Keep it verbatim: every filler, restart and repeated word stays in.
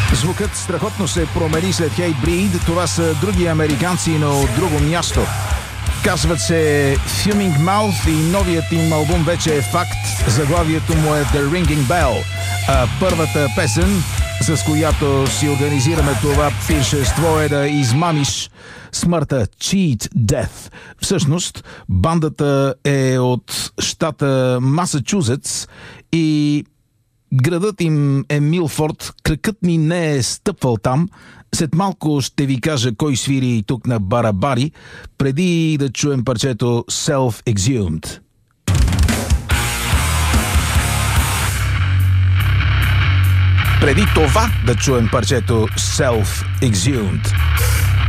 Звукът страхотно се промени след Hate Breed. Това са други американци, но от друго място. Казват се Fuming Mouth и новият им албум вече е факт. Заглавието му е The Ringing Bell. А първата песен, с която си организираме това пиршество, е да измамиш смъртта, Cheat Death. Всъщност, бандата е от щата Масачузетс и градът им е Милфорд. Кракът ни не е стъпвал там. След малко ще ви кажа кой свири тук на барабари, преди да чуем парчето Self-Exhumed. Преди това да чуем парчето Self-Exhumed.